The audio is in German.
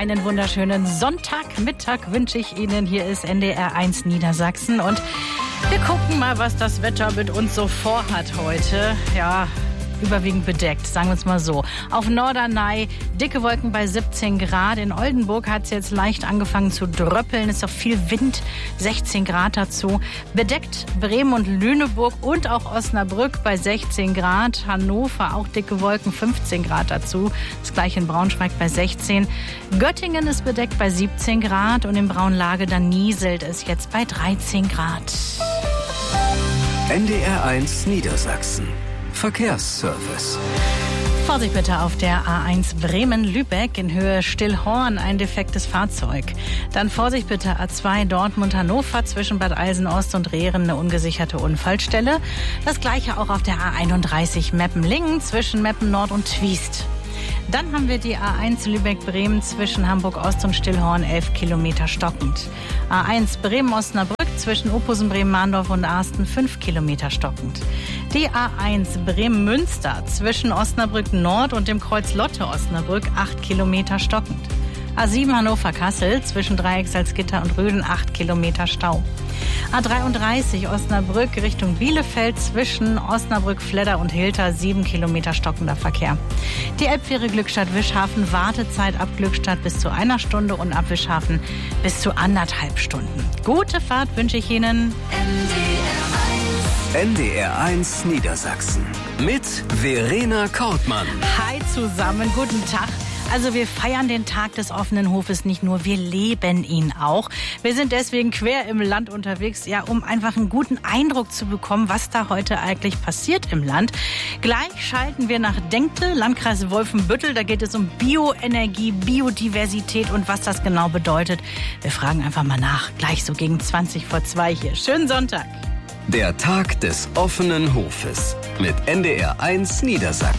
Einen wunderschönen Sonntagmittag wünsche ich Ihnen. Hier ist NDR 1 Niedersachsen und wir gucken mal, was das Wetter mit uns so vorhat heute. Ja, überwiegend bedeckt, sagen wir es mal so. Auf Norderney dicke Wolken bei 17 Grad. In Oldenburg hat es jetzt leicht angefangen zu dröppeln. Ist auch viel Wind, 16 Grad dazu. Bedeckt Bremen und Lüneburg und auch Osnabrück bei 16 Grad. Hannover auch dicke Wolken, 15 Grad dazu. Das gleiche in Braunschweig bei 16. Göttingen ist bedeckt bei 17 Grad und in Braunlage dann nieselt es jetzt bei 13 Grad. NDR 1 Niedersachsen. Verkehrsservice. Vorsicht bitte auf der A1 Bremen-Lübeck in Höhe Stillhorn, ein defektes Fahrzeug. Dann Vorsicht bitte A2 Dortmund-Hannover zwischen Bad Eilsen-Ost und Rehren, eine ungesicherte Unfallstelle. Das gleiche auch auf der A31 Meppen-Lingen zwischen Meppen-Nord und Twiest. Dann haben wir die A1 Lübeck-Bremen zwischen Hamburg-Ost und Stillhorn, 11 Kilometer stockend. A1 Bremen-Osnabrück zwischen Oppusen, Bremen-Mahndorf und Arsten, 5 Kilometer stockend. Die A1 Bremen-Münster zwischen Osnabrück-Nord und dem Kreuz Lotte-Osnabrück, 8 Kilometer stockend. A7 Hannover-Kassel zwischen Dreieck-Salzgitter und Röden, 8 Kilometer Stau. A33 Osnabrück Richtung Bielefeld zwischen Osnabrück-Fledder und Hilter, 7 Kilometer stockender Verkehr. Die Elbfähre Glückstadt-Wischhafen, Wartezeit ab Glückstadt bis zu 1 Stunde und ab Wischhafen bis zu 1,5 Stunden. Gute Fahrt wünsche ich Ihnen. NDR 1 Niedersachsen mit Verena Kortmann. Hi zusammen, guten Tag. Also wir feiern den Tag des offenen Hofes nicht nur, wir leben ihn auch. Wir sind deswegen quer im Land unterwegs, ja, um einfach einen guten Eindruck zu bekommen, was da heute eigentlich passiert im Land. Gleich schalten wir nach Denkte, Landkreis Wolfenbüttel. Da geht es um Bioenergie, Biodiversität und was das genau bedeutet. Wir fragen einfach mal nach, gleich so gegen 2:20 hier. Schönen Sonntag. Der Tag des offenen Hofes mit NDR 1 Niedersachsen.